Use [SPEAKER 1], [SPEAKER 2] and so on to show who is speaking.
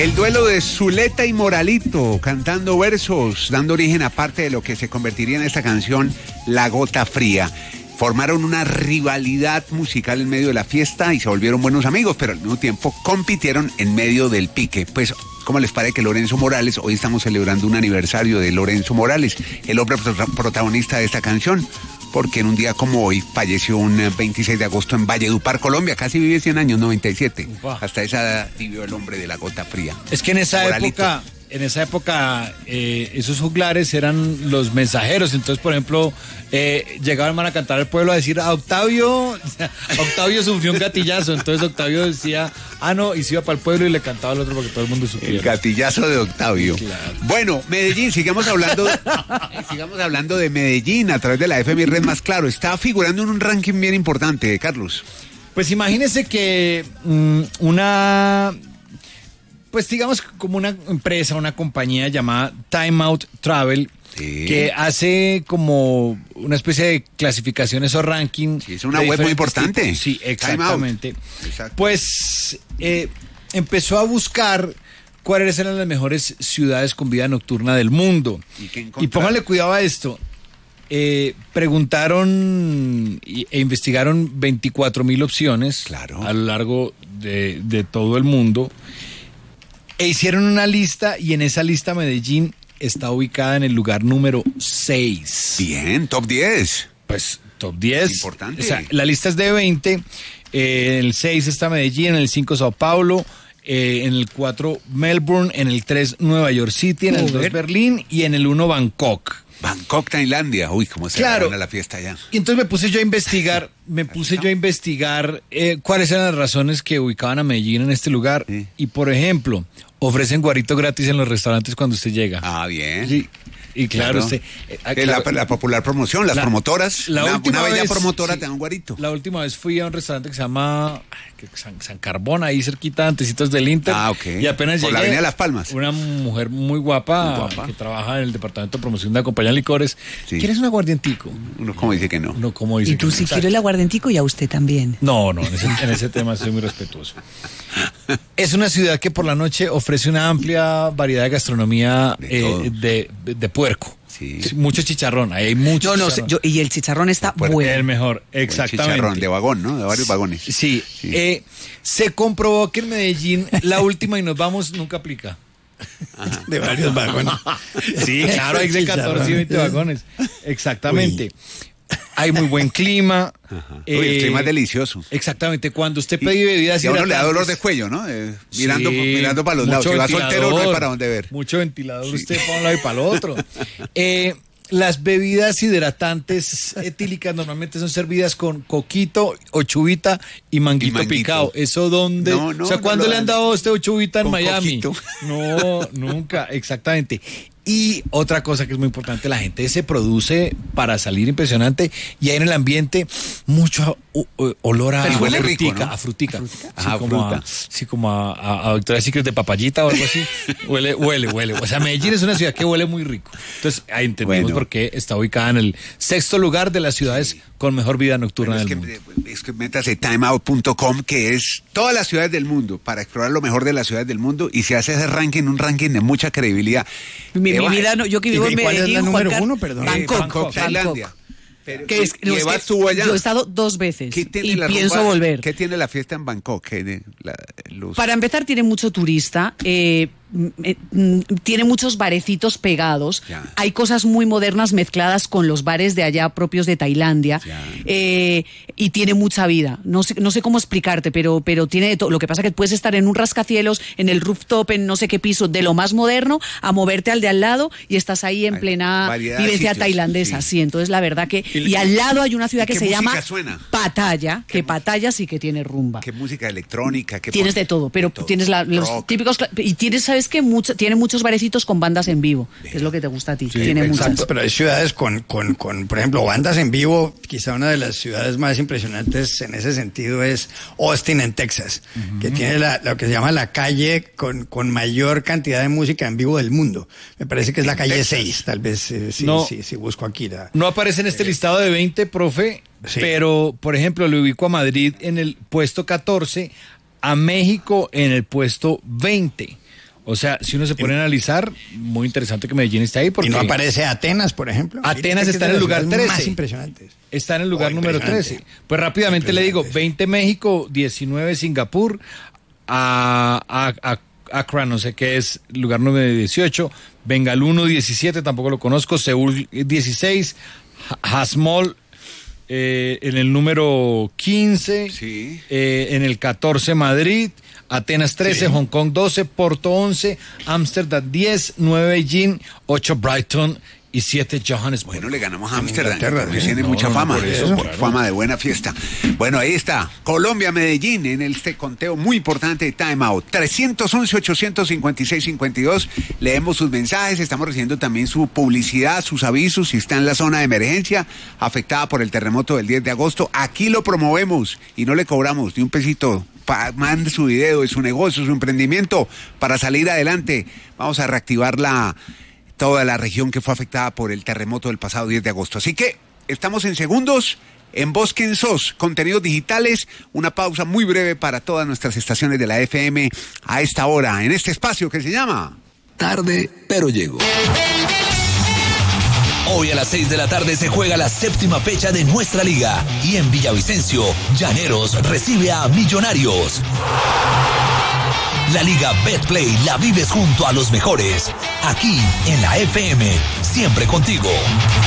[SPEAKER 1] El duelo de Zuleta y Moralito, cantando versos, dando origen a parte de lo que se convertiría en esta canción, La Gota Fría. Formaron una rivalidad musical en medio de la fiesta y se volvieron buenos amigos, pero al mismo tiempo compitieron en medio del pique. Pues, ¿cómo les parece que Lorenzo Morales, hoy estamos celebrando un aniversario de Lorenzo Morales, el hombre protagonista de esta canción? Porque en un día como hoy falleció un 26 de agosto en Valledupar, Colombia. Casi vive 100 años, 97. Ufa. Hasta esa edad vivió el hombre de la gota fría.
[SPEAKER 2] Es que en esa época, esos juglares eran los mensajeros. Entonces, por ejemplo, llegaban a cantar al pueblo a decir a Octavio sufrió un gatillazo. Entonces Octavio decía, no, y se iba para el pueblo y le cantaba al otro para que todo el mundo supiera.
[SPEAKER 1] El gatillazo de Octavio. Claro. Bueno, Medellín, sigamos hablando de Medellín a través de la FM Red Más Claro. Está figurando en un ranking bien importante, Carlos.
[SPEAKER 2] Pues imagínese que pues digamos como una empresa, una compañía llamada Time Out Travel, sí, que hace como una especie de clasificaciones o ranking.
[SPEAKER 1] Sí, es una web muy importante.
[SPEAKER 2] Tipos. Sí, exactamente. Pues empezó a buscar cuáles eran las mejores ciudades con vida nocturna del mundo. Y póngale cuidado a esto. Preguntaron e investigaron 24,000 opciones, claro, a lo largo de todo el mundo. E hicieron una lista y en esa lista Medellín está ubicada en el lugar número 6.
[SPEAKER 1] Bien, top 10.
[SPEAKER 2] Pues top 10.
[SPEAKER 1] Importante.
[SPEAKER 2] O sea, la lista es de 20. En el 6 está Medellín, en el 5 Sao Paulo, en el 4 Melbourne, en el 3 Nueva York City, en el 2 Berlín y en el 1 Bangkok.
[SPEAKER 1] Bangkok, Tailandia. Uy, cómo se
[SPEAKER 2] claro,
[SPEAKER 1] la fiesta allá.
[SPEAKER 2] Y entonces me puse yo a investigar cuáles eran las razones que ubicaban a Medellín en este lugar. Sí. Y por ejemplo, ofrecen guarito gratis en los restaurantes cuando usted llega.
[SPEAKER 1] Ah, bien.
[SPEAKER 2] Sí. Y claro, usted...
[SPEAKER 1] la popular promoción, las promotoras. Una bella promotora, sí, te da un guarito.
[SPEAKER 2] La última vez fui a un restaurante que se llama San Carbón, ahí cerquita, antecitos del Inter.
[SPEAKER 1] Ah, ok.
[SPEAKER 2] Y apenas
[SPEAKER 1] por
[SPEAKER 2] llegué,
[SPEAKER 1] la Avenida Las Palmas.
[SPEAKER 2] Una mujer muy guapa que trabaja en el departamento de promoción de Acompañar Licores. Sí. ¿Quieres un aguardientico?
[SPEAKER 1] Uno como dice que no.
[SPEAKER 2] No, como dice
[SPEAKER 3] y tú si quieres el aguardientico y a usted también.
[SPEAKER 2] No, en ese tema soy muy respetuoso. Es una ciudad que por la noche ofrece una amplia variedad de gastronomía de puerco. Sí. Mucho chicharrón, ahí hay mucho chicharrón.
[SPEAKER 3] Y el chicharrón está bueno.
[SPEAKER 2] El mejor, exactamente.
[SPEAKER 1] El chicharrón de vagón, ¿no? De varios vagones.
[SPEAKER 2] Sí. Se comprobó que en Medellín la última y nos vamos nunca aplica.
[SPEAKER 1] Ajá. De varios vagones.
[SPEAKER 2] Sí, claro, hay de 14 y 20 vagones. Exactamente. Uy. Hay muy buen clima.
[SPEAKER 1] El clima es delicioso.
[SPEAKER 2] Exactamente. Cuando usted pide bebidas
[SPEAKER 1] y a uno le da dolor de cuello, ¿no? Mirando para los lados. Si va soltero no hay para dónde ver.
[SPEAKER 2] Mucho ventilador usted para un lado y para el otro. Las bebidas hidratantes etílicas normalmente son servidas con coquito o chubita y manguito picado. ¿Eso dónde? No, o sea, ¿cuándo le han dado a usted chubita en Miami? Coquito. No, nunca, exactamente. Y otra cosa que es muy importante, la gente se produce para salir impresionante y hay en el ambiente mucho olor a frutica, ¿no? A frutica. Sí, como a Victoria's Secret de papayita o algo así. Huele. O sea, Medellín es una ciudad que huele muy rico. Entonces, ahí entendemos por qué está ubicada en el 6º lugar de las ciudades con mejor vida nocturna del mundo.
[SPEAKER 1] Es que métase timeout.com, que es todas las ciudades del mundo, para explorar lo mejor de las ciudades del mundo, y se hace ese ranking, un ranking de mucha credibilidad.
[SPEAKER 3] Mi vida, yo que vivo en Medellín,
[SPEAKER 4] ¿cuál es la número 1, perdón?
[SPEAKER 1] Bangkok, Tailandia.
[SPEAKER 3] Pero, estuvo allá. Yo he estado 2 veces y pienso volver.
[SPEAKER 1] ¿Qué tiene la fiesta en Bangkok?
[SPEAKER 3] Para empezar, tiene mucho turista, tiene muchos barecitos pegados, hay cosas muy modernas mezcladas con los bares de allá propios de Tailandia, y tiene mucha vida. No sé cómo explicarte, pero tiene de todo. Lo que pasa es que puedes estar en un rascacielos, en el rooftop, en no sé qué piso, de lo más moderno, a moverte al de al lado y estás ahí en plena vivencia tailandesa. Sí, entonces la verdad que... Y al lado hay una ciudad que se llama Pattaya, que Pattaya sí que tiene rumba.
[SPEAKER 1] ¿Qué música electrónica?
[SPEAKER 3] Tienes de todo, pero tienes los típicos... Y tienes, ¿sabes qué? Tiene muchos barecitos con bandas en vivo, que es lo que te gusta a ti.
[SPEAKER 4] Sí,
[SPEAKER 3] tiene
[SPEAKER 4] exacto,
[SPEAKER 3] muchas.
[SPEAKER 4] pero hay ciudades con, por ejemplo, bandas en vivo. Quizá una de las ciudades más impresionantes en ese sentido es Austin, en Texas, que tiene lo que se llama la calle con mayor cantidad de música en vivo del mundo. Me parece que es la calle Texas. 6, tal vez, si busco aquí.
[SPEAKER 2] No aparece en este listado de 20, profe, pero, por ejemplo, le ubico a Madrid en el puesto 14, a México en el puesto 20. O sea, si uno se pone a analizar, muy interesante que Medellín esté ahí. Porque
[SPEAKER 4] y no aparece Atenas, por ejemplo.
[SPEAKER 2] Atenas está en el lugar 13.
[SPEAKER 4] Más impresionantes.
[SPEAKER 2] Está en el lugar número 13. Pues rápidamente le digo, 20 México, 19 Singapur, Accra, no sé qué es, lugar número 18, Bengaluru 17, tampoco lo conozco, Seúl 16, Hasmol en el número 15,
[SPEAKER 1] sí.
[SPEAKER 2] En el 14 Madrid, Atenas 13, sí. Hong Kong 12, Porto 11, Ámsterdam 10, 9 Beijing, 8 Brighton y 7 Johannesburg.
[SPEAKER 1] Bueno, le ganamos a Ámsterdam, tiene mucha fama, fama de buena fiesta. Bueno, ahí está, Colombia, Medellín, en este conteo muy importante de Time Out. 311-856-52, leemos sus mensajes, estamos recibiendo también su publicidad, sus avisos, si está en la zona de emergencia, afectada por el terremoto del 10 de agosto, aquí lo promovemos y no le cobramos ni un pesito. Mande su video de su negocio, su emprendimiento, para salir adelante. Vamos a reactivar toda la región que fue afectada por el terremoto del pasado 10 de agosto. Así que estamos en segundos en Bosque en SOS, contenidos digitales, una pausa muy breve para todas nuestras estaciones de la FM a esta hora, en este espacio que se llama
[SPEAKER 5] Tarde, pero llego. Hoy a las 6 de la tarde se juega la 7ª fecha de nuestra liga y en Villavicencio, Llaneros recibe a Millonarios. La Liga Betplay la vives junto a los mejores, aquí en la FM, siempre contigo.